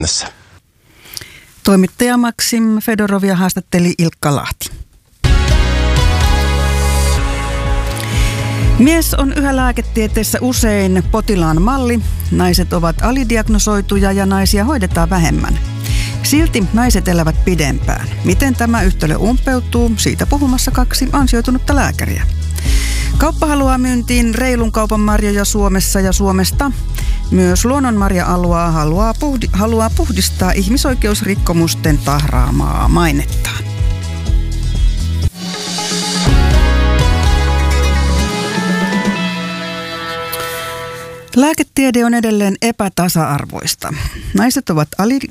Toimittaja Maksim Fedorovia haastatteli Ilkka Lahti. Mies on yhä lääketieteessä usein potilaan malli. Naiset ovat alidiagnosoituja ja naisia hoidetaan vähemmän. Silti naiset elävät pidempään. Miten tämä yhtälö umpeutuu? Siitä puhumassa 2 ansioitunutta lääkäriä. Kauppa haluaa myyntiin reilun kaupan marjoja Suomessa ja Suomesta. Myös Luonnonmarja-alue haluaa puhdistaa ihmisoikeusrikkomusten tahraamaa mainettaan. Lääketiede on edelleen epätasa-arvoista. Naiset ovat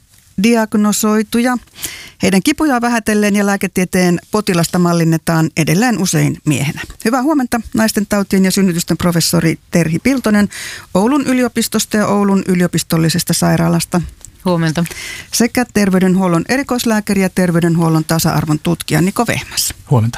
alidiagnosoituja. Heidän kipujaan vähätellen ja lääketieteen potilasta mallinnetaan edelleen usein miehenä. Hyvää huomenta naisten tautien ja synnytysten professori Terhi Piltonen Oulun yliopistosta ja Oulun yliopistollisesta sairaalasta. Huomenta. Sekä terveydenhuollon erikoislääkäri ja terveydenhuollon tasa-arvon tutkija Niko Vehmas. Huomenta.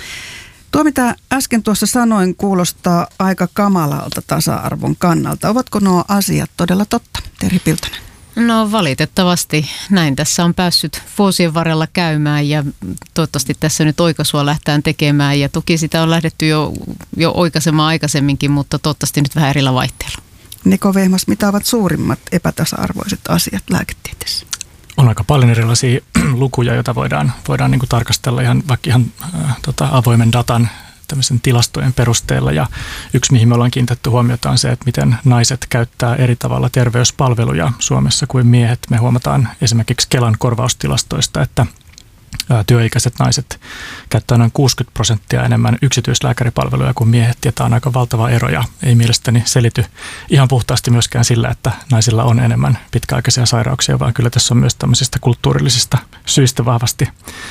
Tuo, mitä äsken tuossa sanoin, kuulostaa aika kamalalta tasa-arvon kannalta. Ovatko nuo asiat todella totta, Terhi Piltonen? No valitettavasti näin tässä on päässyt vuosien varrella käymään ja toivottavasti tässä nyt oikaisua lähtään tekemään. Ja toki sitä on lähdetty jo oikaisemaan aikaisemminkin, mutta toivottavasti nyt vähän erillä vaihteella. Niko Vehmas, mitä ovat suurimmat epätasa-arvoiset asiat lääketieteessä? On aika paljon erilaisia lukuja, joita voidaan niin kuin tarkastella vaikka ihan avoimen datan tämmöisen tilastojen perusteella. Ja yksi, mihin me ollaan kiinnitetty huomiota, on se, että miten naiset käyttää eri tavalla terveyspalveluja Suomessa kuin miehet. Me huomataan esimerkiksi Kelan korvaustilastoista, että työikäiset naiset käyttää noin 60% enemmän yksityislääkäripalveluja kuin miehet, ja tämä on aika valtava ero, ja ei mielestäni selity ihan puhtaasti myöskään sillä, että naisilla on enemmän pitkäaikaisia sairauksia, vaan kyllä tässä on myös tämmöisistä kulttuurillisista syistä vahvasti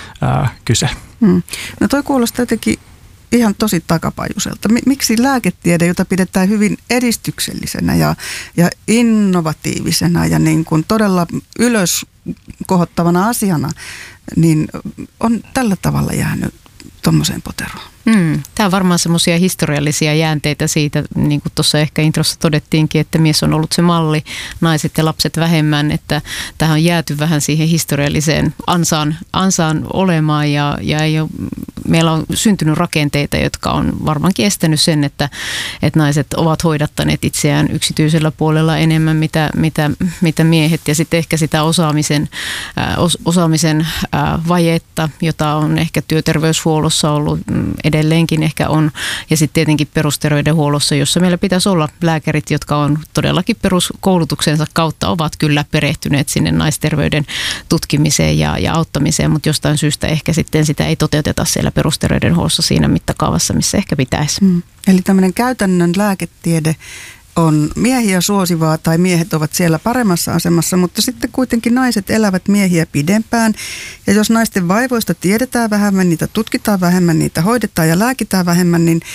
kyse. No toi kuulostaa jotenkin ihan tosi takapajuiselta. Miksi lääketiede, jota pidetään hyvin edistyksellisenä ja innovatiivisena ja niin kuin todella ylös kohottavana asiana, niin on tällä tavalla jäänyt tuommoiseen poteroon? Tämä on varmaan semmoisia historiallisia jäänteitä siitä, niin kuin tuossa ehkä introssa todettiinkin, että mies on ollut se malli, naiset ja lapset vähemmän, että tähän on jääty vähän siihen historialliseen ansaan olemaan ja meillä on syntynyt rakenteita, jotka on varmaankin estänyt sen, että naiset ovat hoidattaneet itseään yksityisellä puolella enemmän mitä miehet, ja sitten ehkä sitä osaamisen vajetta, jota on ehkä työterveyshuollossa ollut edelleenkin ehkä on, ja sitten tietenkin perusterveydenhuollossa, jossa meillä pitäisi olla lääkärit, jotka on todellakin peruskoulutuksensa kautta ovat kyllä perehtyneet sinne naisterveyden tutkimiseen ja auttamiseen, mutta jostain syystä ehkä sitten sitä ei toteuteta siellä perusterveydenhuollossa siinä mittakaavassa, missä ehkä pitäisi. Eli tämmöinen käytännön lääketiede on miehiä suosivaa tai miehet ovat siellä paremmassa asemassa, mutta sitten kuitenkin naiset elävät miehiä pidempään. Ja jos naisten vaivoista tiedetään vähemmän, niitä tutkitaan vähemmän, niitä hoidetaan ja lääkitään vähemmän, niin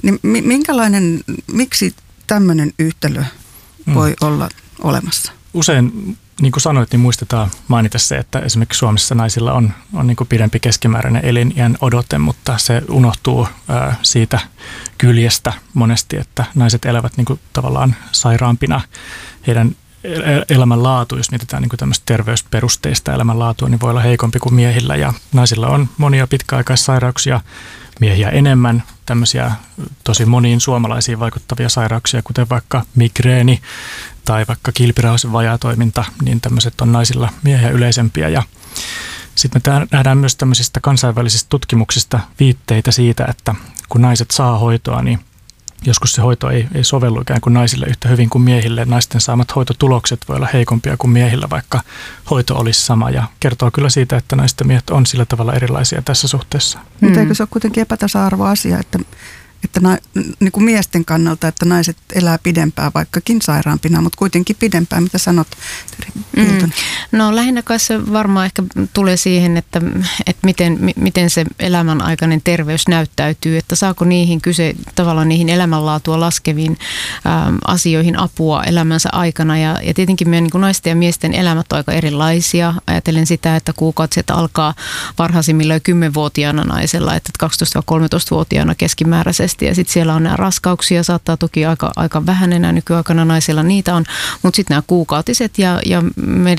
miksi tämmöinen yhtälö voi olla olemassa? Usein, niin kuin sanoit, niin muistetaan mainita se, että esimerkiksi Suomessa naisilla on niin kuin pidempi keskimääräinen eliniän odote, mutta se unohtuu siitä kyljestä monesti, että naiset elävät niin kuin tavallaan sairaampina. Heidän elämänlaatu, jos mietitään niin kuin tämmöistä terveysperusteista elämänlaatua, niin voi olla heikompi kuin miehillä, ja naisilla on monia pitkäaikaissairauksia, miehiä enemmän, tämmöisiä tosi moniin suomalaisiin vaikuttavia sairauksia, kuten vaikka migreeni tai vaikka kilpirauhasen vajaatoiminta, niin tämmöiset on naisilla miehiä yleisempiä. Ja sitten me nähdään myös tämmöisistä kansainvälisistä tutkimuksista viitteitä siitä, että kun naiset saa hoitoa, niin joskus se hoito ei sovellu ikään kuin naisille yhtä hyvin kuin miehille. Naisten saamat hoitotulokset voi olla heikompia kuin miehillä, vaikka hoito olisi sama, ja kertoo kyllä siitä, että naiset ja miehet on sillä tavalla erilaisia tässä suhteessa. Eikö se ole kuitenkin epätasa-arvoasia, että niin kuin miesten kannalta, että naiset elää pidempään, vaikkakin sairaampina, mutta kuitenkin pidempään. Mitä sanot, Piltonen? No lähinnä kai se varmaan ehkä tulee siihen, että miten se elämänaikainen terveys näyttäytyy, että saako tavallaan niihin elämänlaatua laskeviin asioihin apua elämänsä aikana. Ja tietenkin meidän niin kuin naisten ja miesten elämät on aika erilaisia. Ajattelen sitä, että kuukaudet alkaa varhaisimmillaan 10-vuotiaana naisella, että 12-13-vuotiaana keskimääräisesti. Ja sitten siellä on nämä raskauksia, saattaa toki aika vähän enää nykyaikana naisilla niitä on, mutta sitten nämä kuukautiset ja meidän niin kuin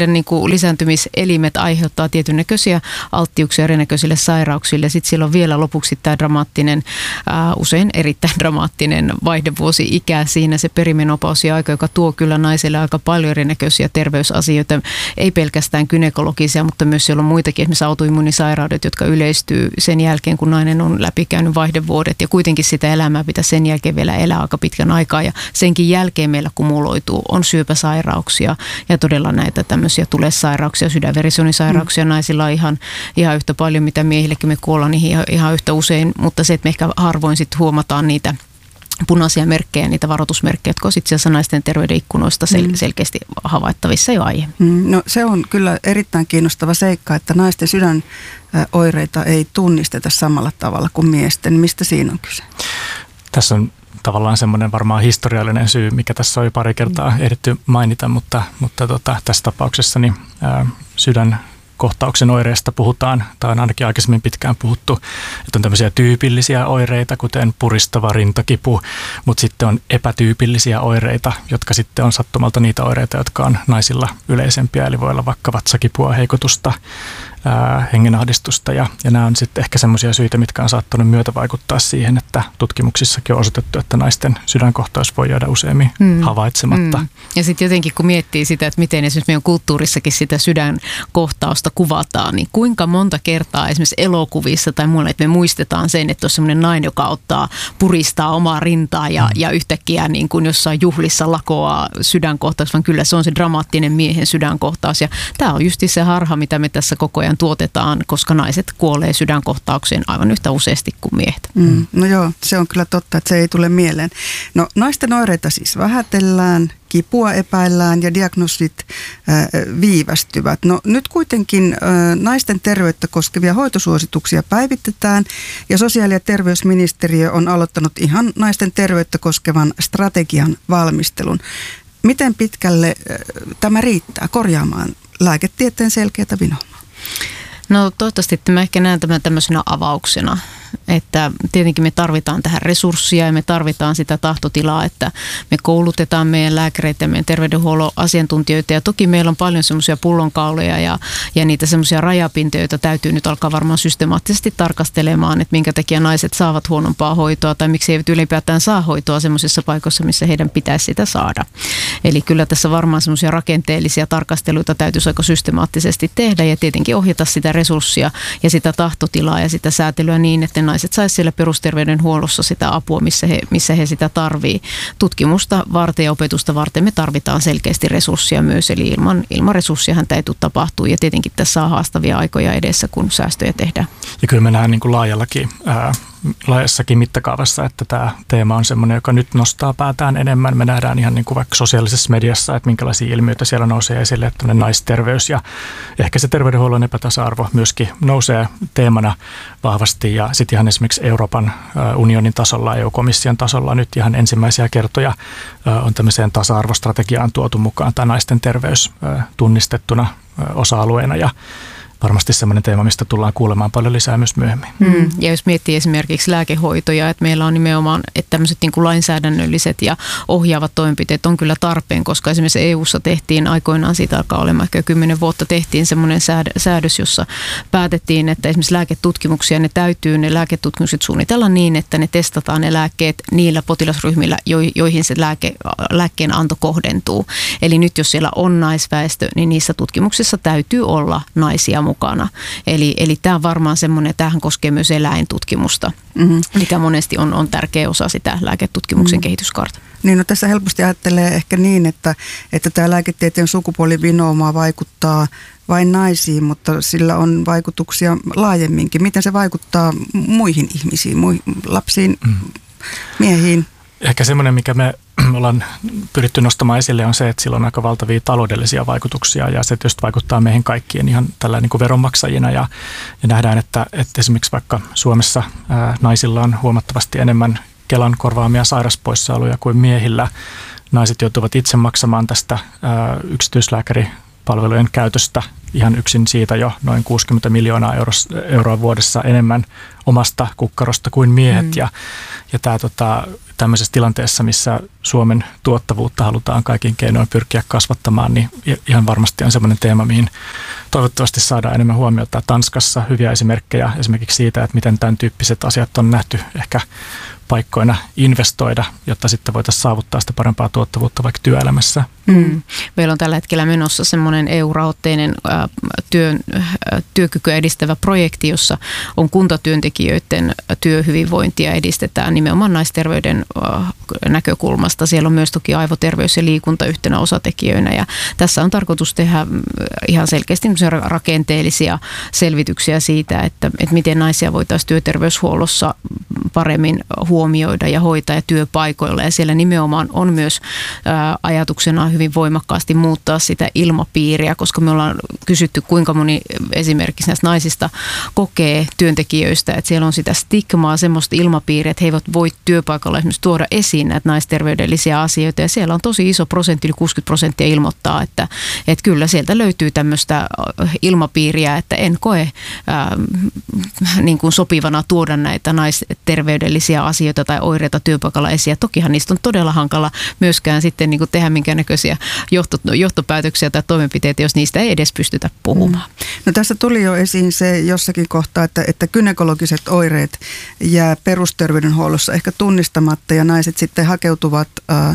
lisääntymiselimet aiheuttaa tietyn näköisiä alttiuksia erinäköisille sairauksille. Sitten siellä on vielä lopuksi tämä dramaattinen, usein erittäin dramaattinen vaihdevuosi-ikä siinä, se perimenopausi-aika, joka tuo kyllä naisille aika paljon erinäköisiä terveysasioita, ei pelkästään gynekologisia, mutta myös siellä on muitakin, esimerkiksi autoimmuunisairaudet, jotka yleistyy sen jälkeen, kun nainen on läpikäynyt vaihdevuodet, ja kuitenkin sitä elämää pitää sen jälkeen vielä elää aika pitkän aikaa, ja senkin jälkeen meillä kumuloituu, on syöpäsairauksia ja todella näitä tämmöisiä tulesairauksia, sydänverisuonisairauksia naisilla on ihan yhtä paljon, mitä miehillekin, me kuollaan niihin ihan yhtä usein, mutta se, että me ehkä harvoin sitten huomataan niitä punaisia merkkejä, niitä varoitusmerkkejä, jotka on itse asiassa naisten terveyden ikkunoista selkeästi havaittavissa jo aiemmin. No se on kyllä erittäin kiinnostava seikka, että naisten sydänoireita ei tunnisteta samalla tavalla kuin miesten. Mistä siinä on kyse? Tässä on tavallaan semmoinen varmaan historiallinen syy, mikä tässä on jo pari kertaa ehditty mainita, mutta tässä tapauksessa niin, sydänkohtauksen oireista puhutaan, tai on ainakin aikaisemmin pitkään puhuttu, että on tämmöisiä tyypillisiä oireita, kuten puristava rintakipu, mutta sitten on epätyypillisiä oireita, jotka sitten on sattumalta niitä oireita, jotka on naisilla yleisempiä, eli voi olla vaikka vatsakipua, heikotusta, hengenahdistusta ja nämä on sitten ehkä semmoisia syitä, mitkä on saattanut myötävaikuttaa siihen, että tutkimuksissakin on osoitettu, että naisten sydänkohtaus voi jäädä useammin havaitsematta. Ja sitten jotenkin kun miettii sitä, että miten esimerkiksi meidän kulttuurissakin sitä sydänkohtausta kuvataan, niin kuinka monta kertaa esimerkiksi elokuvissa tai muualla, että me muistetaan sen, että on semmoinen nainen, joka puristaa omaa rintaa ja yhtäkkiä niin kuin jossain juhlissa lakoaa sydänkohtaus, vaan kyllä se on se dramaattinen miehen sydänkohtaus ja tämä on just se harha, mitä me tässä koko ajan tuotetaan, koska naiset kuolee sydänkohtaukseen aivan yhtä useasti kuin miehet. No joo, se on kyllä totta, että se ei tule mieleen. No naisten oireita siis vähätellään, kipua epäillään ja diagnoosit viivästyvät. No nyt kuitenkin naisten terveyttä koskevia hoitosuosituksia päivitetään ja sosiaali- ja terveysministeriö on aloittanut ihan naisten terveyttä koskevan strategian valmistelun. Miten pitkälle tämä riittää korjaamaan lääketieteen selkeätä vinoumaa? No toivottavasti, että mä ehkä näen tämän tämmöisenä avauksena, että tietenkin me tarvitaan tähän resurssia ja me tarvitaan sitä tahtotilaa, että me koulutetaan meidän lääkäreitä ja meidän terveydenhuollon asiantuntijoita ja toki meillä on paljon semmoisia pullonkauloja ja niitä semmoisia rajapintoja, joita täytyy nyt alkaa varmaan systemaattisesti tarkastelemaan, että minkä takia naiset saavat huonompaa hoitoa tai miksi eivät ylipäätään saa hoitoa semmoisissa paikoissa, missä heidän pitäisi sitä saada. Eli kyllä tässä varmaan semmoisia rakenteellisia tarkasteluita täytyisi aika systemaattisesti tehdä ja tietenkin ohjata sitä resurssia ja sitä tahtotilaa ja sitä säätelyä niin, että naiset saisivat siellä perusterveydenhuollossa sitä apua, missä he sitä tarvii. Tutkimusta varten ja opetusta varten me tarvitaan selkeästi resursseja myös, eli ilman resursseja tämä ei tule tapahtua ja tietenkin tässä on haastavia aikoja edessä, kun säästöjä tehdään. Ja kyllä me nähdään niin kuin laajassakin mittakaavassa, että tämä teema on semmoinen, joka nyt nostaa päätään enemmän. Me nähdään ihan niin kuin vaikka sosiaalisessa mediassa, että minkälaisia ilmiöitä siellä nousee esille, että naisterveys ja ehkä se terveydenhuollon epätasa-arvo myöskin nousee teemana vahvasti ja sitten ihan esimerkiksi Euroopan unionin tasolla, EU-komission tasolla nyt ihan ensimmäisiä kertoja on tämmöiseen tasa-arvostrategiaan tuotu mukaan tämä naisten terveys tunnistettuna osa-alueena ja varmasti semmoinen teema, mistä tullaan kuulemaan paljon lisää myös myöhemmin. Ja jos miettii esimerkiksi lääkehoitoja, että meillä on nimenomaan että tämmöiset niin kuin lainsäädännölliset ja ohjaavat toimenpiteet on kyllä tarpeen, koska esimerkiksi EU:ssa tehtiin aikoinaan, siitä alkaa olemaan ehkä 10 vuotta, tehtiin semmoinen säädös, jossa päätettiin, että esimerkiksi lääketutkimuksia, ne lääketutkimukset suunnitella niin, että ne testataan ne lääkkeet niillä potilasryhmillä, joihin se lääkkeen anto kohdentuu. Eli nyt jos siellä on naisväestö, niin niissä tutkimuksissa täytyy olla naisia mukana. Eli tämä on varmaan semmoinen, että tämähän koskee myös eläintutkimusta, mikä monesti on tärkeä osa sitä lääketutkimuksen kehityskaarta. Niin, no tässä helposti ajattelee ehkä niin, että tämä lääketieteen sukupuolivinouma vaikuttaa vain naisiin, mutta sillä on vaikutuksia laajemminkin. Miten se vaikuttaa muihin ihmisiin, lapsiin, miehiin? Ehkä semmoinen, mikä me ollaan pyritty nostamaan esille, on se, että sillä on aika valtavia taloudellisia vaikutuksia ja se tietysti vaikuttaa meihin kaikkien ihan tällä niin kuin veronmaksajina ja nähdään, että esimerkiksi vaikka Suomessa naisilla on huomattavasti enemmän Kelan korvaamia sairaspoissaoloja kuin miehillä. Naiset joutuvat itse maksamaan tästä yksityislääkäripalvelujen käytöstä ihan yksin siitä jo noin 60 miljoonaa euroa vuodessa enemmän omasta kukkarosta kuin miehet ja tämä tämmöisessä tilanteessa, missä Suomen tuottavuutta halutaan kaikin keinoin pyrkiä kasvattamaan, niin ihan varmasti on semmoinen teema, mihin toivottavasti saadaan enemmän huomiota. Tanskassa hyviä esimerkkejä esimerkiksi siitä, että miten tämän tyyppiset asiat on nähty ehkä paikkoina investoida, jotta sitten voitaisiin saavuttaa sitä parempaa tuottavuutta vaikka työelämässä. Meillä on tällä hetkellä menossa semmoinen EU-rahoitteinen työkykyä edistävä projekti, jossa on kuntatyöntekijöiden työhyvinvointia edistetään nimenomaan naisterveyden näkökulmasta. Siellä on myös toki aivoterveys ja liikunta yhtenä osatekijöinä ja tässä on tarkoitus tehdä ihan selkeästi rakenteellisia selvityksiä siitä, että miten naisia voitaisiin työterveyshuollossa paremmin huomioida ja hoitaa ja työpaikoilla ja siellä nimenomaan on myös ajatuksena hyvin voimakkaasti muuttaa sitä ilmapiiriä, koska me ollaan kysytty kuinka moni esimerkiksi näistä naisista kokee työntekijöistä, että siellä on sitä stigmaa, semmoista ilmapiiriä, että he eivät voi työpaikalla esimerkiksi tuoda esiin näitä naisterveydellisiä asioita ja siellä on tosi iso prosentti, yli 60% ilmoittaa, että kyllä sieltä löytyy tämmöistä ilmapiiriä, että en koe niin kuin sopivana tuoda näitä naisterveydellisiä asioita tai oireita työpaikalla esiin. Tokihan niistä on todella hankala myöskään sitten niin kuin tehdä minkäännäköisiä johtopäätöksiä tai toimenpiteitä, jos niistä ei edes pystytä puhumaan. No tässä tuli jo esiin se jossakin kohtaa, että gynekologiset oireet jää perusterveydenhuollossa ehkä tunnistamatta ja naiset sitten hakeutuvat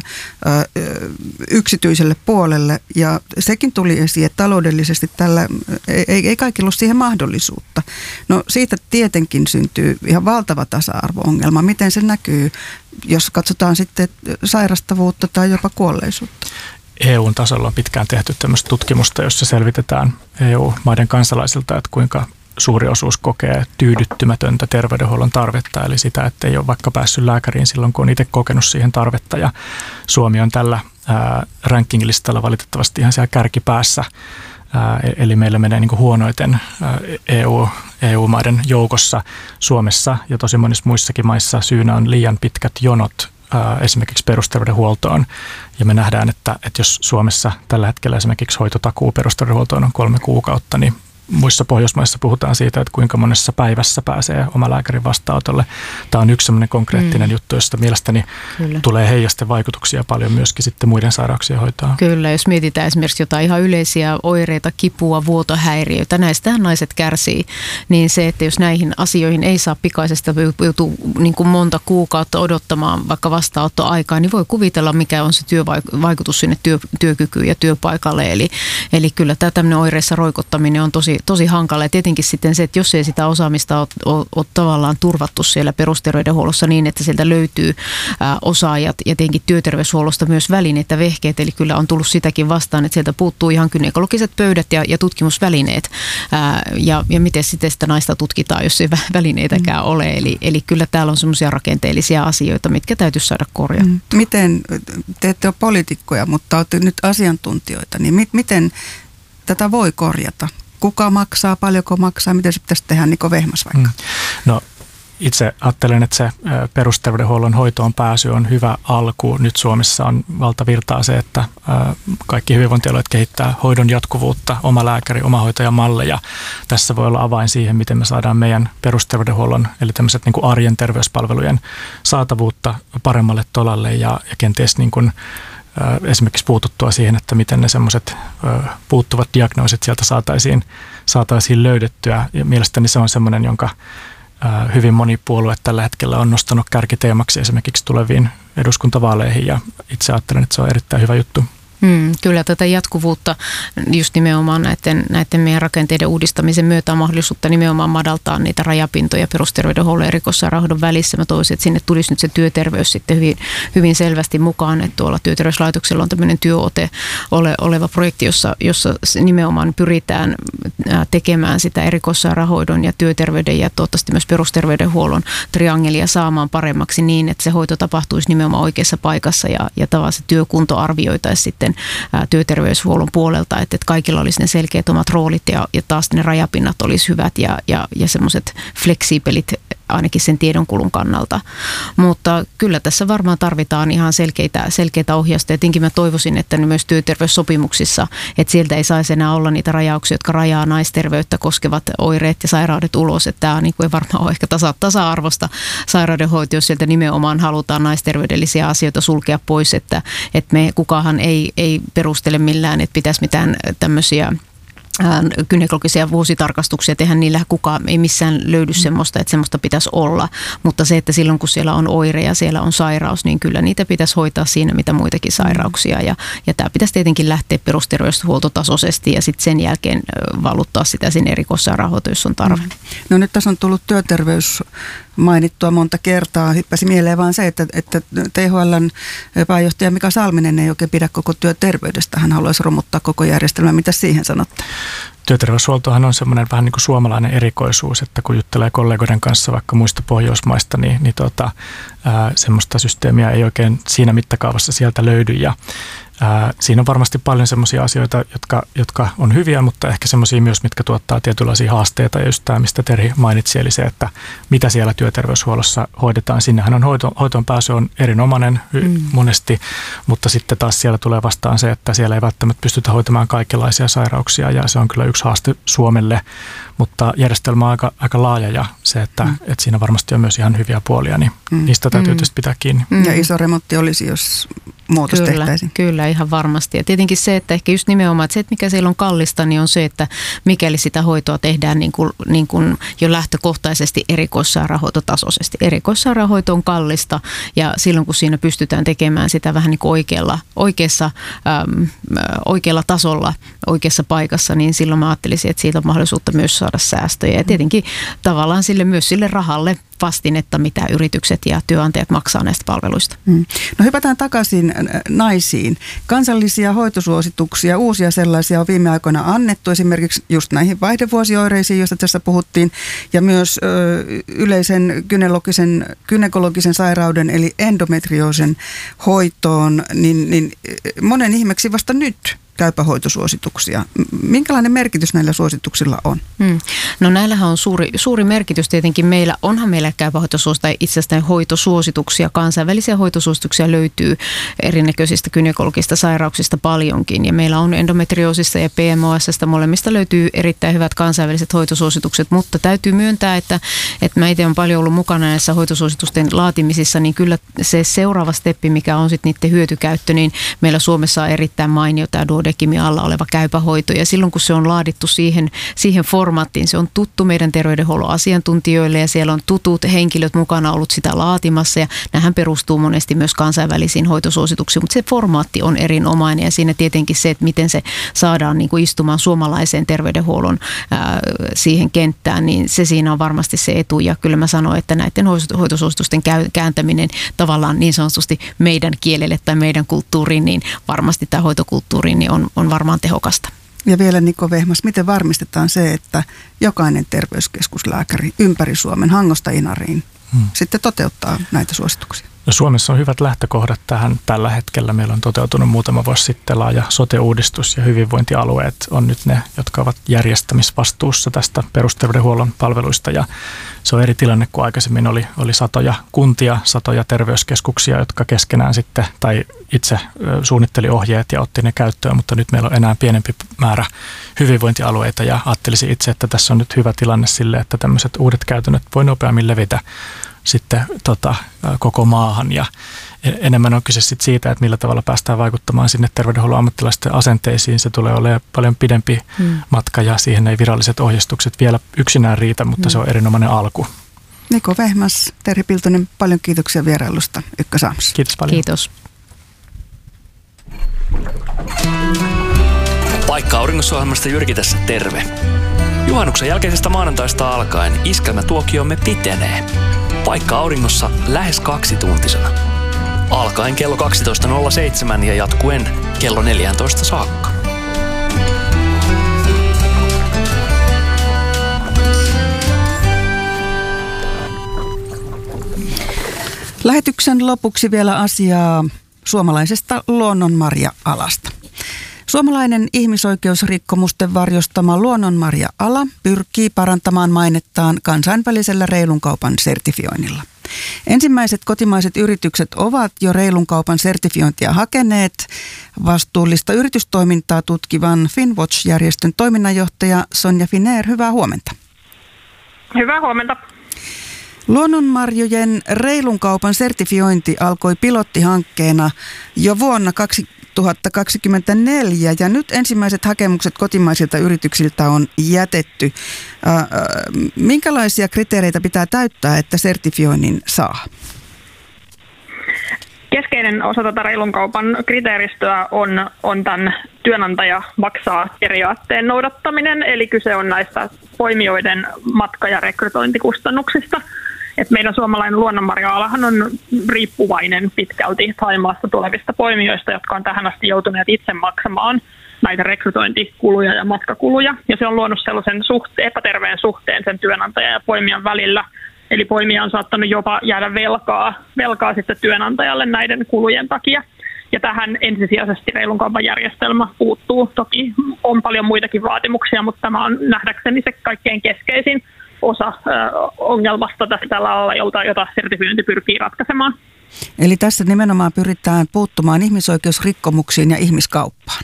yksityiselle puolelle ja sekin tuli esiin, että taloudellisesti tällä ei kaikilla ole siihen mahdollisuutta. No siitä tietenkin syntyy ihan valtava tasa-arvo-ongelma. Miten se näkyy, jos katsotaan sitten sairastavuutta tai jopa kuolleisuutta? EU:n tasolla on pitkään tehty tämmöistä tutkimusta, jossa selvitetään EU-maiden kansalaisilta, että kuinka suuri osuus kokee tyydyttymätöntä terveydenhuollon tarvetta, eli sitä, että ei ole vaikka päässyt lääkäriin silloin, kun on itse kokenut siihen tarvetta. Ja Suomi on tällä ranking-listalla valitettavasti ihan siellä kärkipäässä, eli meillä menee niin kuin huonoiten EU-maiden joukossa. Suomessa ja tosi monissa muissakin maissa syynä on liian pitkät jonot esimerkiksi perusterveydenhuoltoon. Ja me nähdään, että jos Suomessa tällä hetkellä esimerkiksi hoitotakuu perusterveydenhuoltoon on 3 kuukautta, niin muissa Pohjoismaissa puhutaan siitä, että kuinka monessa päivässä pääsee omalääkärin vastaanotolle. Tämä on yksi sellainen konkreettinen juttu, josta mielestäni tulee heijasten vaikutuksia paljon myöskin sitten muiden sairauksien hoitoon. Kyllä, jos mietitään esimerkiksi jotain ihan yleisiä oireita, kipua, vuotohäiriöitä, näistähän naiset kärsii, niin se, että jos näihin asioihin ei saa pikaisesti joutuu niin kuin monta kuukautta odottamaan vaikka vastaanottoaikaa, niin voi kuvitella, mikä on se vaikutus sinne työkykyyn ja työpaikalle. Eli kyllä tämä tämmöinen oireissa roikottaminen on tosi hankala ja tietenkin sitten se, että jos ei sitä osaamista ole tavallaan turvattu siellä perusterveydenhuollossa niin, että sieltä löytyy osaajat ja tietenkin työterveyshuollosta myös välineet ja vehkeet, eli kyllä on tullut sitäkin vastaan, että sieltä puuttuu ihan gynekologiset pöydät ja tutkimusvälineet ja miten sitten sitä naista tutkitaan, jos ei välineitäkään ole, eli kyllä täällä on semmoisia rakenteellisia asioita, mitkä täytyy saada korjattua. Miten, te ette ole poliitikkoja, mutta olette nyt asiantuntijoita, niin miten tätä voi korjata? Kuka maksaa, paljonko maksaa, miten se pitäisi tehdä, niin kuin Vehmas vaikka? No itse ajattelen, että se perusterveydenhuollon hoitoon pääsy on hyvä alku. Nyt Suomessa on valtavirtaa se, että kaikki hyvinvointialueet kehittää hoidon jatkuvuutta, omalääkäri, omahoitajamalleja. Tässä voi olla avain siihen, miten me saadaan meidän perusterveydenhuollon, eli tämmöiset niin kuin arjen terveyspalvelujen saatavuutta paremmalle tolalle ja kenties niin kuin esimerkiksi puututtua siihen, että miten ne semmoiset puuttuvat diagnoosit sieltä saataisiin löydettyä. Ja mielestäni se on semmoinen, jonka hyvin moni puolue tällä hetkellä on nostanut kärkiteemaksi esimerkiksi tuleviin eduskuntavaaleihin ja itse ajattelen, että se on erittäin hyvä juttu. Kyllä tätä jatkuvuutta just nimenomaan näiden meidän rakenteiden uudistamisen myötä on mahdollisuutta nimenomaan madaltaa niitä rajapintoja perusterveydenhuollon ja erikoissairaanhoidon välissä. Mä toivoisin, että sinne tulisi nyt se työterveys sitten hyvin selvästi mukaan, että tuolla työterveyslaitoksella on tämmöinen työote oleva projekti, jossa nimenomaan pyritään tekemään sitä erikoissairaanhoidon ja työterveyden ja toivottavasti myös perusterveydenhuollon triangelia saamaan paremmaksi niin, että se hoito tapahtuisi nimenomaan oikeassa paikassa ja tavallaan se työkunto arvioitaisiin sitten työterveyshuollon puolelta, että kaikilla olisi ne selkeät omat roolit ja taas ne rajapinnat olisi hyvät ja semmoiset fleksiipelit ainakin sen tiedonkulun kannalta. Mutta kyllä tässä varmaan tarvitaan ihan selkeitä ohjausta. Jotenkin mä toivoisin, että myös työterveyssopimuksissa, että sieltä ei saisi enää olla niitä rajauksia, jotka rajaa naisterveyttä koskevat oireet ja sairaudet ulos. Että tämä niin kuin ei varmaan ole ehkä tasa-arvosta sairaudenhoito, jos sieltä nimenomaan halutaan naisterveydellisiä asioita sulkea pois, että me kukaan ei perustele millään, että pitäisi mitään tämmöisiä gynekologisia vuositarkastuksia tehdä, niillä kukaan ei missään löydy semmoista, että semmoista pitäisi olla, mutta se, että silloin kun siellä on oire ja siellä on sairaus, niin kyllä niitä pitäisi hoitaa siinä, mitä muitakin sairauksia ja tämä pitäisi tietenkin lähteä perusterveyshuoltotasoisesti ja sitten sen jälkeen valuttaa sitä sinne erikoissairaanhoitoon, jos on tarve. No nyt tässä on tullut työterveys mainittua monta kertaa. Hyppäsi mieleen vaan se, että THL:n pääjohtaja Mika Salminen ei oikein pidä koko työterveydestä. Hän haluaisi romuttaa koko järjestelmää. Mitä siihen sanotte? Työterveyshuoltohan on semmoinen vähän niin kuin suomalainen erikoisuus, että kun juttelee kollegoiden kanssa vaikka muista Pohjoismaista, niin semmoista systeemiä ei oikein siinä mittakaavassa sieltä löydy. Ja siinä on varmasti paljon semmoisia asioita, jotka on hyviä, mutta ehkä semmoisia myös, mitkä tuottaa tietynlaisia haasteita. Ja just tämä, mistä Terhi mainitsi, eli se, että mitä siellä työterveyshuollossa hoidetaan. Sinnehän on hoitoon pääsy on erinomainen monesti, mutta sitten taas siellä tulee vastaan se, että siellä ei välttämättä pystytä hoitamaan kaikenlaisia sairauksia, ja se on kyllä yksi haaste Suomelle, mutta järjestelmä on aika laaja, ja se, että siinä varmasti on myös ihan hyviä puolia, niin niistä täytyy tietysti pitää kiinni. Ja iso remontti olisi, jos muutos tehtäisiin. Kyllä, ihan varmasti. Ja tietenkin se, että ehkä just nimenomaan, että se, että mikä siellä on kallista, niin on se, että mikäli sitä hoitoa tehdään niin kuin jo lähtökohtaisesti erikoissairaanhoitotasoisesti. Erikoissairaanhoito on kallista, ja silloin kun siinä pystytään tekemään sitä vähän niin kuin oikealla tasolla, oikeassa paikassa, niin silloin mä ajattelisin, että siitä on mahdollisuutta myös saada säästöjä. Ja tietenkin tavallaan myös sille rahalle vastinetta, mitä yritykset ja työnantajat maksaa näistä palveluista. No hypätään takaisin naisiin. Kansallisia hoitosuosituksia, uusia sellaisia on viime aikoina annettu, esimerkiksi just näihin vaihdevuosioireisiin, joista tässä puhuttiin, ja myös yleisen gynekologisen sairauden, eli endometrioosen hoitoon, niin monen ihmeksi vasta nyt käypähoitosuosituksia. Minkälainen merkitys näillä suosituksilla on? No näillähän on suuri merkitys tietenkin. Onhan meillä käypähoitosuosituksia, itse asiassa hoitosuosituksia, kansainvälisiä hoitosuosituksia löytyy erinäköisistä gynekologisista sairauksista paljonkin. Ja meillä on endometrioosista ja PMOS:sta, molemmista löytyy erittäin hyvät kansainväliset hoitosuositukset, mutta täytyy myöntää, että mä itse olen paljon ollut mukana näissä hoitosuositusten laatimisissa, niin kyllä se seuraava steppi, mikä on sitten niiden hyötykäyttö, niin meillä Suomessa on erittäin mainio tämä duodecimin alla oleva käypähoito, ja silloin kun se on laadittu siihen formaattiin, se on tuttu meidän terveydenhuollon asiantuntijoille, ja siellä on tutut henkilöt mukana ollut sitä laatimassa, ja nämähän perustuu monesti myös kansainvälisiin hoitosuosituksiin, mutta se formaatti on erinomainen, ja siinä tietenkin se, että miten se saadaan niin kuin istumaan suomalaiseen terveydenhuollon siihen kenttään, niin se siinä on varmasti se etu, ja kyllä mä sanon, että näiden hoitosuositusten kääntäminen tavallaan niin sanotusti meidän kielelle tai meidän kulttuuriin, niin varmasti tämä hoitokulttuuri niin on varmaan tehokasta. Ja vielä Niko Vehmas, miten varmistetaan se, että jokainen terveyskeskuslääkäri ympäri Suomen, Hangosta Inariin, sitten toteuttaa näitä suosituksia? No Suomessa on hyvät lähtökohdat tähän tällä hetkellä. Meillä on toteutunut muutama vuosi sitten laaja sote-uudistus, ja hyvinvointialueet on nyt ne, jotka ovat järjestämisvastuussa tästä perusterveydenhuollon palveluista. Ja se on eri tilanne kuin aikaisemmin oli satoja kuntia, satoja terveyskeskuksia, jotka keskenään sitten tai itse suunnitteli ohjeet ja otti ne käyttöön, mutta nyt meillä on enää pienempi määrä hyvinvointialueita, ja ajattelisin itse, että tässä on nyt hyvä tilanne sille, että tämmöiset uudet käytännöt voi nopeammin levitä sitten koko maahan, ja enemmän on kyse sit siitä, että millä tavalla päästään vaikuttamaan sinne terveydenhuollon ammattilaisten asenteisiin. Se tulee olemaan paljon pidempi matka, ja siihen ei viralliset ohjeistukset vielä yksinään riitä, mutta se on erinomainen alku. Niko Vehmas, Terhi Piltonen, paljon kiitoksia vierailusta Ykkösaamussa. Kiitos paljon. Kiitos. Paikka Auringossa-ohjelmasta Jyrki tässä terve. Juhannuksen jälkeisestä maanantaista alkaen iskelmätuokiomme pitenee. Paikka Auringossa lähes 2-tuntisena. Alkaen kello 12.07 ja jatkuen kello 14 saakka. Lähetyksen lopuksi vielä asiaa suomalaisesta luonnonmarja-alasta. Suomalainen ihmisoikeusrikkomusten varjostama luonnonmarja-ala pyrkii parantamaan mainettaan kansainvälisellä reilun kaupan sertifioinnilla. Ensimmäiset kotimaiset yritykset ovat jo reilun kaupan sertifiointia hakeneet. Vastuullista yritystoimintaa tutkivan Finnwatch-järjestön toiminnanjohtaja Sonja Finnair, hyvää huomenta. Hyvää huomenta. Luonnonmarjojen reilun kaupan sertifiointi alkoi pilottihankkeena jo vuonna 2024 ja nyt ensimmäiset hakemukset kotimaisilta yrityksiltä on jätetty. Minkälaisia kriteereitä pitää täyttää, että sertifioinnin saa? Keskeinen osa tätä reilun kaupan kriteeristöä on tämän työnantaja maksaa periaatteen noudattaminen, eli kyse on näistä poimijoiden matka- ja rekrytointikustannuksista. Et meidän suomalainen luonnonmarja-alahan on riippuvainen pitkälti Thaimaasta tulevista poimijoista, jotka on tähän asti joutuneet itse maksamaan näitä rekrytointikuluja ja matkakuluja. Ja se on luonut sellaisen epäterveen suhteen sen työnantajan ja poimijan välillä. Eli poimija on saattanut jopa jäädä velkaa sitten työnantajalle näiden kulujen takia. Ja tähän ensisijaisesti reilun kaupan järjestelmä puuttuu. Toki on paljon muitakin vaatimuksia, mutta tämä on nähdäkseni se kaikkein keskeisin osa ongelmasta tällä alalla, jota sertifiointi pyrkii ratkaisemaan. Eli tässä nimenomaan pyritään puuttumaan ihmisoikeusrikkomuksiin ja ihmiskauppaan.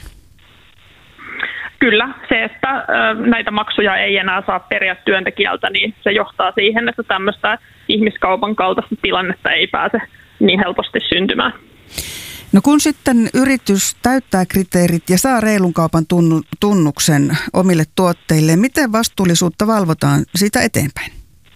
Kyllä, se, että näitä maksuja ei enää saa periä työntekijältä, niin se johtaa siihen, että tämmöistä ihmiskaupan kaltaista tilannetta ei pääse niin helposti syntymään. No kun sitten yritys täyttää kriteerit ja saa reilun kaupan tunnuksen omille tuotteilleen, miten vastuullisuutta valvotaan siitä eteenpäin?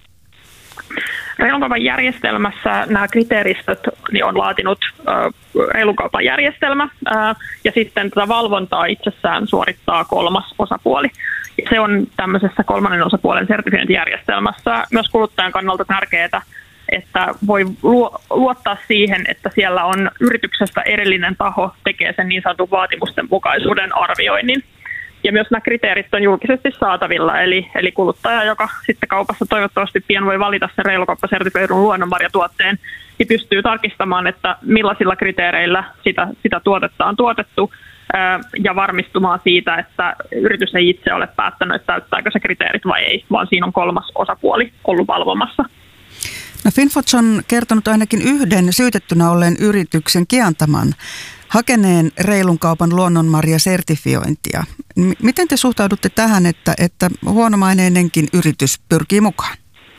Reilun kaupan järjestelmässä nämä kriteeristöt niin on laatinut reilun kaupan järjestelmä ja sitten tätä valvontaa itsessään suorittaa kolmas osapuoli. Ja se on tämmöisessä kolmannen osapuolen sertifiointijärjestelmässä myös kuluttajan kannalta tärkeää, että voi luottaa siihen, että siellä on yrityksestä erillinen taho tekee sen niin sanotun vaatimusten mukaisuuden arvioinnin. Ja myös nämä kriteerit on julkisesti saatavilla, eli kuluttaja, joka sitten kaupassa toivottavasti pian voi valita sen reilukauppasertifioidun luonnonmarjatuotteen, niin pystyy tarkistamaan, että millaisilla kriteereillä sitä tuotetta on tuotettu ja varmistumaan siitä, että yritys ei itse ole päättänyt, että täyttääkö se kriteerit vai ei, vaan siinä on kolmas osapuoli ollut valvomassa. No Finnwatch on kertonut ainakin yhden syytettynä olleen yrityksen Kiantaman hakeneen reilun kaupan luonnonmarja-sertifiointia. Miten te suhtaudutte tähän, että huonomaineinenkin yritys pyrkii mukaan?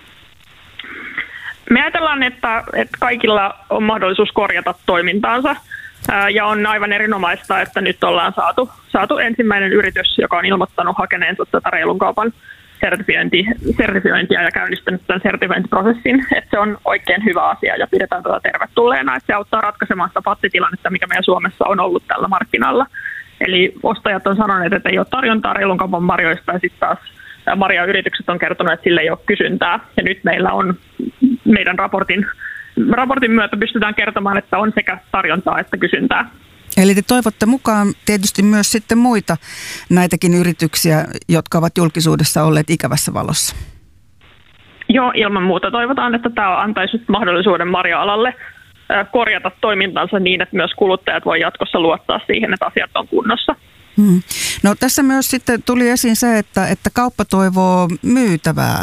Me ajatellaan, että kaikilla on mahdollisuus korjata toimintaansa ja on aivan erinomaista, että nyt ollaan saatu ensimmäinen yritys, joka on ilmoittanut hakeneensa tätä reilun kaupan sertifiointia ja käynnistänyt tämän sertifiointiprosessin, että se on oikein hyvä asia ja pidetään tätä tervetulleena, että se auttaa ratkaisemaan sitä pattitilannetta, mikä meidän Suomessa on ollut tällä markkinalla. Eli ostajat on sanoneet, että ei ole tarjontaa reilun kaupan marjoista ja sitten taas marjayritykset on kertonut, että sille ei ole kysyntää. Ja nyt meillä on meidän raportin myötä pystytään kertomaan, että on sekä tarjontaa että kysyntää. Eli te toivotte mukaan tietysti myös sitten muita näitäkin yrityksiä, jotka ovat julkisuudessa olleet ikävässä valossa. Joo, ilman muuta toivotaan, että tämä antaisi mahdollisuuden marja-alalle korjata toimintansa niin, että myös kuluttajat voi jatkossa luottaa siihen, että asiat on kunnossa. No tässä myös sitten tuli esiin se, että kauppa toivoo myytävää.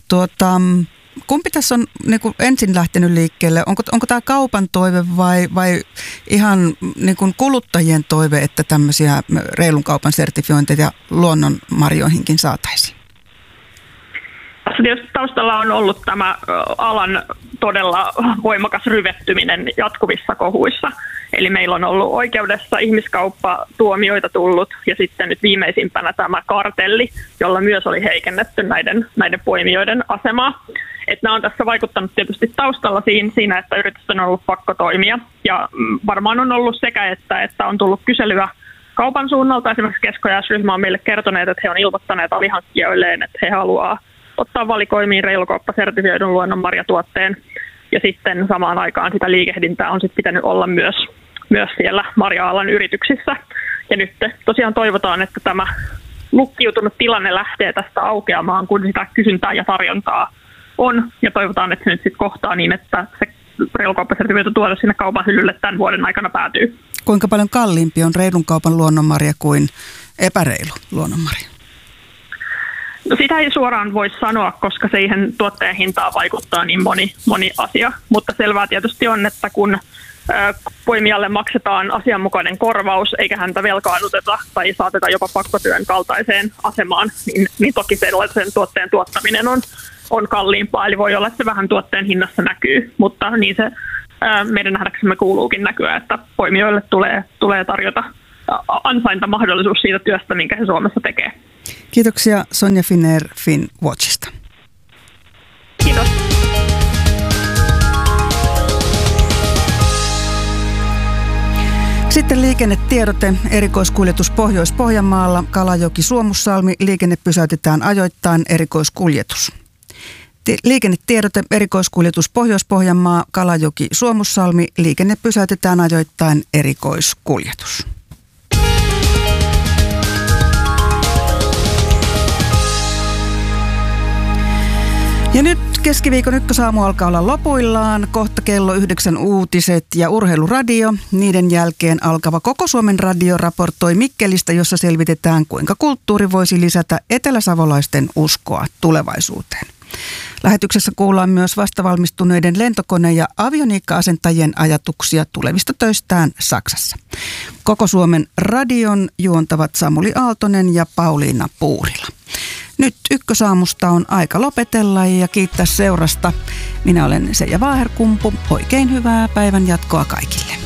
Kumpi tässä on niin kuin ensin lähtenyt liikkeelle? Onko tämä kaupan toive vai ihan niin kuin kuluttajien toive, että tämmöisiä reilun kaupan sertifiointeja luonnonmarjoihinkin saataisiin? Tässä tietysti taustalla on ollut tämä alan todella voimakas ryvettyminen jatkuvissa kohuissa. Eli meillä on ollut oikeudessa ihmiskauppatuomioita tullut ja sitten nyt viimeisimpänä tämä kartelli, jolla myös oli heikennetty näiden poimijoiden asemaa. Että nämä on tässä vaikuttanut tietysti taustalla siinä, että yritysten on ollut pakko toimia. Ja varmaan on ollut sekä, että on tullut kyselyä kaupan suunnalta. Esimerkiksi Kesko-ryhmä on meille kertoneet, että he on ilmoittaneet alihankkijoilleen, että he haluaa ottaa valikoimiin reilukauppasertifioidun luonnonmarjatuotteen. Ja sitten samaan aikaan sitä liikehdintää on sitten pitänyt olla myös siellä marja-alan yrityksissä. Ja nyt tosiaan toivotaan, että tämä lukkiutunut tilanne lähtee tästä aukeamaan, kun sitä kysyntää ja tarjontaa on. Ja toivotaan, että se nyt sitten kohtaa niin, että se reilukauppasertifioitu tuote sinne kaupan hyllylle tämän vuoden aikana päätyy. Kuinka paljon kalliimpi on reilun kaupan luonnonmarja kuin epäreilu luonnonmarja? No sitä ei suoraan voi sanoa, koska siihen tuotteen hintaan vaikuttaa niin moni asia, mutta selvää tietysti on, että kun poimijalle maksetaan asianmukainen korvaus eikä häntä velkaannuteta tai saateta jopa pakkotyön kaltaiseen asemaan, niin toki sellaisen tuotteen tuottaminen on kalliimpaa, eli voi olla, että se vähän tuotteen hinnassa näkyy, mutta niin se meidän nähdäksemme kuuluukin näkyä, että poimijoille tulee tarjota ansaintamahdollisuus siitä työstä, minkä he Suomessa tekee. Kiitoksia Sonja Finnair Finnwatchista. Kiitos. Sitten liikennetiedote. Erikoiskuljetus Pohjois-Pohjanmaalla, Kalajoki-Suomussalmi. Liikenne pysäytetään ajoittain, erikoiskuljetus. Liikennetiedote. Erikoiskuljetus Pohjois-Pohjanmaa, Kalajoki-Suomussalmi. Liikenne pysäytetään ajoittain, erikoiskuljetus. Ja nyt keskiviikon ykkösaamu alkaa olla lopuillaan. Kohta kello 9 uutiset ja urheiluradio. Niiden jälkeen alkava Koko Suomen radio raportoi Mikkelistä, jossa selvitetään, kuinka kulttuuri voisi lisätä eteläsavolaisten uskoa tulevaisuuteen. Lähetyksessä kuullaan myös vastavalmistuneiden lentokone- ja avioniikka-asentajien ajatuksia tulevista töistään Saksassa. Koko Suomen radion juontavat Samuli Aaltonen ja Pauliina Puurila. Nyt ykkösaamusta on aika lopetella ja kiittää seurasta. Minä olen Seija Vaaherkumpu. Oikein hyvää päivän jatkoa kaikille.